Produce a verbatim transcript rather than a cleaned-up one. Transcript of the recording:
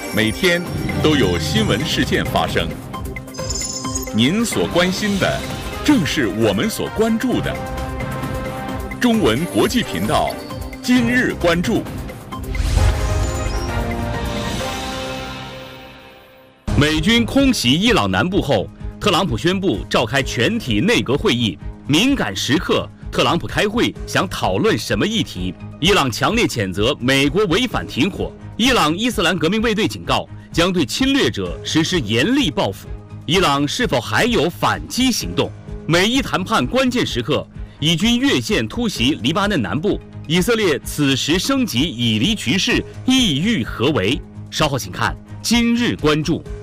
每天都有新闻事件发生。您所关心的，正是我们所关注的。中文国际频道，今日关注。 美军空袭伊朗南部后，特朗普宣布召开全体内阁会议。敏感时刻，特朗普开会想讨论什么议题？伊朗强烈谴责美国违反停火。伊朗伊斯兰革命卫队警告，将对侵略者实施严厉报复。伊朗是否还有反击行动？美伊谈判关键时刻，以军越线突袭黎巴嫩南部，以色列此时升级以黎局势，意欲何为？稍后请看今日关注。